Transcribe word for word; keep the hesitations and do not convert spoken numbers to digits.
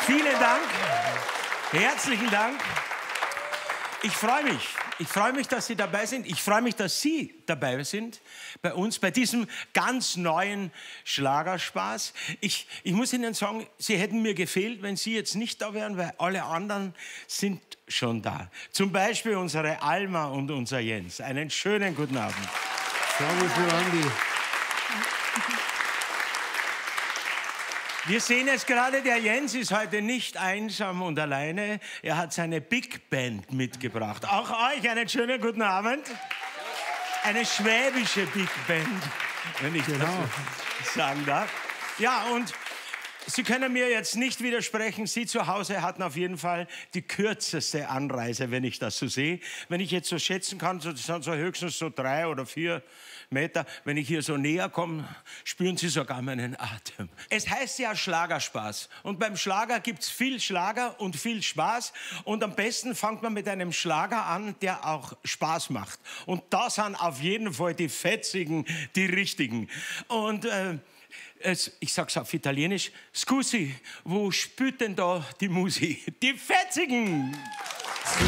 Vielen Dank. Herzlichen Dank. Ich freue mich. Ich freue mich, dass Sie dabei sind. Ich freue mich, dass Sie dabei sind bei uns, bei diesem ganz neuen Schlagerspaß. Ich, ich muss Ihnen sagen, Sie hätten mir gefehlt, wenn Sie jetzt nicht da wären, weil alle anderen sind schon da. Zum Beispiel unsere Alma und unser Jens. Einen schönen guten Abend. Servus, Andi. Wir sehen jetzt gerade, der Jens ist heute nicht einsam und alleine. Er hat seine Big Band mitgebracht. Auch euch einen schönen guten Abend. Eine schwäbische Big Band, wenn ich genau. das so sagen darf. Ja, und Sie können mir jetzt nicht widersprechen. Sie zu Hause hatten auf jeden Fall die kürzeste Anreise, wenn ich das so sehe. Wenn ich jetzt so schätzen kann, so, das sind so höchstens so drei oder vier Meter. Wenn ich hier so näher komme, spüren Sie sogar meinen Atem. Es heißt ja Schlagerspaß. Und beim Schlager gibt's viel Schlager und viel Spaß. Und am besten fängt man mit einem Schlager an, der auch Spaß macht. Und da sind auf jeden Fall die Fetzigen, die Richtigen. Und äh, es, ich sag's auf Italienisch, Scusi, wo spielt denn da die Musi? Die Fetzigen!